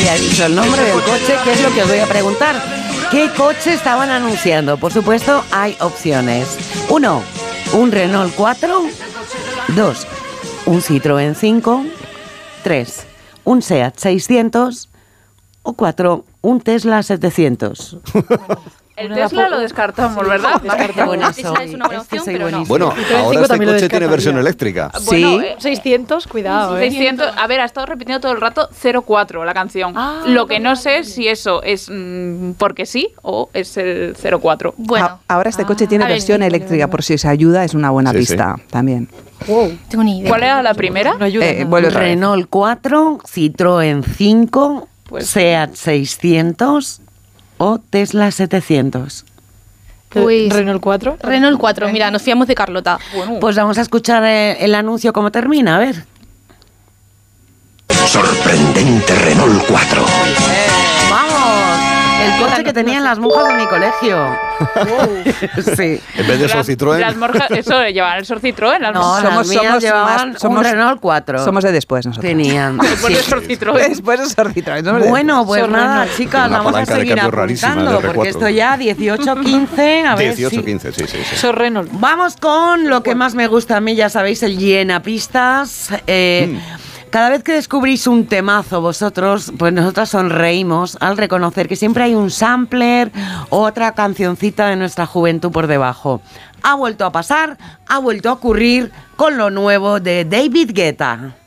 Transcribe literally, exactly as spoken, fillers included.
había dicho el nombre del coche, que es lo que os voy a preguntar. ¿Qué coche estaban anunciando? Por supuesto, hay opciones. Uno, un Renault cuatro. Dos, un Citroën cinco. Tres, un SEAT seiscientos. O cuatro, un Tesla setecientos. El Tesla lo descartamos, ¿verdad? Bueno, Tesla es una buena opción, pero no. Bueno, ahora este coche tiene versión eléctrica. Bueno, Sí. eh, seiscientos, cuidado, ¿eh? seiscientos, a ver, ha estado repitiendo todo el rato cero cuatro la canción. Ah, Lo que no sé es si eso es mmm, porque sí o es el cero cuatro. Bueno, A- ahora este coche tiene a ver, versión sí, eléctrica, por si os ayuda, es una buena Sí, pista también. tengo ni idea. ¿Cuál era la primera? No ayuda. Eh, vuelve otra vez. Renault cuatro, Citroën cinco, Pues- SEAT seiscientos o Tesla setecientos. Pues Renault cuatro. Renault cuatro, mira, nos fiamos de Carlota. Bueno, Pues vamos a escuchar eh, el anuncio cómo termina, a ver. Sorprendente Renault cuatro. ¡Vamos! El coche que tenían las monjas de mi colegio. Sí. En vez de las, esos Citroën. las morjas, eso llevaban el Sor Citroën. Las No, morjas. las Somos- mías somos llevaban más- somos- un Renault cuatro. Somos de después nosotros. Tenían. Después de sí. Sor Citroën. Después de Sor Citroën, somos de Bueno, pues Son nada, Renault. chicas, Una vamos a palanca de seguir cambio rarísima apuntando, de R cuatro. porque esto ya dieciocho quince, a ver dieciocho si- quince, sí, sí, sí. Son Renault. Vamos con lo que más me gusta a mí, ya sabéis, el llenapistas. Eh, Cada vez que descubrís un temazo vosotros, pues nosotras sonreímos al reconocer que siempre hay un sampler o otra cancioncita de nuestra juventud por debajo. Ha vuelto a pasar, ha vuelto a ocurrir con lo nuevo de David Guetta.